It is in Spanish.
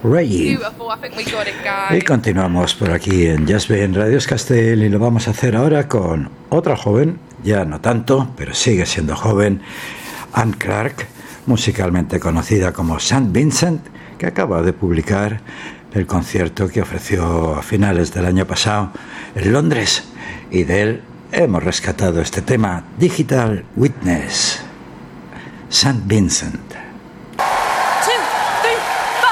Reggie. Y continuamos por aquí en Just Be en Radio Escastel y lo vamos a hacer ahora con otra joven, ya no tanto, pero sigue siendo joven, Anne Clark, musicalmente conocida como St. Vincent, que acaba de publicar el concierto que ofreció a finales del año pasado en Londres, y de él hemos rescatado este tema, Digital Witness, St. Vincent.